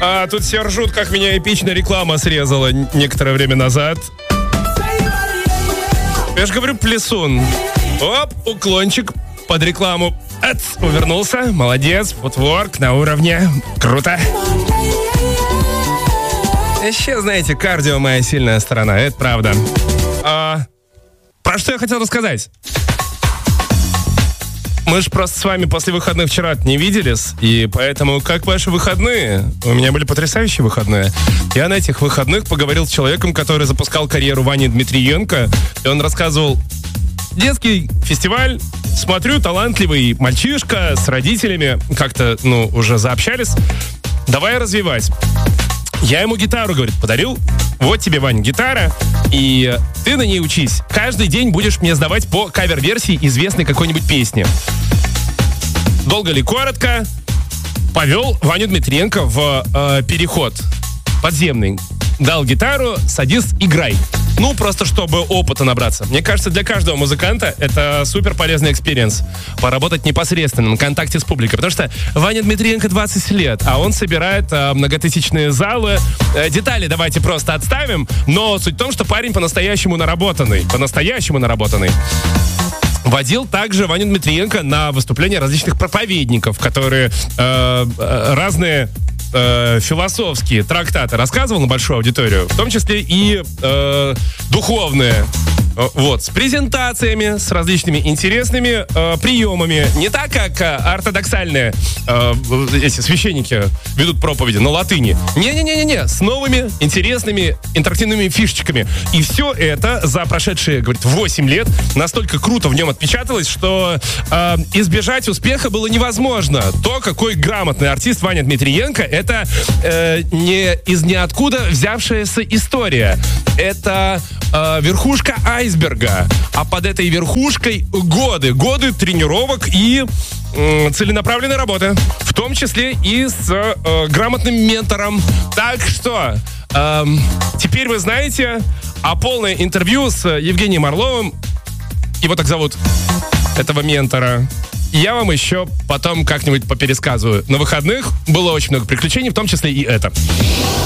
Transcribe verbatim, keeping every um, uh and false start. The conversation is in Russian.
А тут все ржут, как меня эпично реклама срезала некоторое время назад. Я же говорю, плясун. Оп, уклончик под рекламу. Ац, увернулся. Молодец. Футворк на уровне. Круто. Еще, знаете, кардио моя сильная сторона. Это правда. А, про что я хотел рассказать? Мы же просто с вами после выходных вчера не виделись, и поэтому как ваши выходные? У меня были потрясающие выходные. Я на этих выходных поговорил с человеком, который запускал карьеру Вани Дмитриенко, и он рассказывал: детский фестиваль, смотрю, талантливый мальчишка с родителями, как-то, ну, уже заобщались. Давай развивать. Я ему гитару, говорит, подарил. Вот тебе, Вань, гитара, и ты на ней учись. Каждый день будешь мне сдавать по кавер-версии известной какой-нибудь песни. Долго ли, коротко, повел Ваню Дмитриенко в э, переход подземный. Дал гитару, садись, играй. Ну, просто чтобы опыта набраться. Мне кажется, для каждого музыканта это супер полезный экспириенс. Поработать непосредственно на контакте с публикой. Потому что Ваня Дмитриенко двадцать лет, а он собирает э, многотысячные залы. Э, детали давайте просто отставим. Но суть в том, что парень по-настоящему наработанный. По-настоящему наработанный. Водил также Ваню Дмитриенко на выступления различных проповедников, которые э, э, разные э, философские трактаты рассказывал на большую аудиторию, в том числе и э, духовные. Вот, с презентациями, с различными интересными э, приемами. Не так, как э, ортодоксальные э, эти священники ведут проповеди на латыни. Не-не-не-не, с новыми, интересными, интерактивными фишечками. И все это за прошедшие, говорит, восемь лет настолько круто в нем отпечаталось, что э, избежать успеха было невозможно. То, какой грамотный артист Ваня Дмитриенко, это э, не из ниоткуда взявшаяся история. Это э, верхушка айсберга. А под этой верхушкой годы. Годы тренировок и э, целенаправленной работы. В том числе и с э, грамотным ментором. Так что э, теперь вы знаете, а полное интервью с Евгением Орловым, его так зовут, этого ментора, я вам еще потом как-нибудь попересказываю. На выходных было очень много приключений, в том числе и это.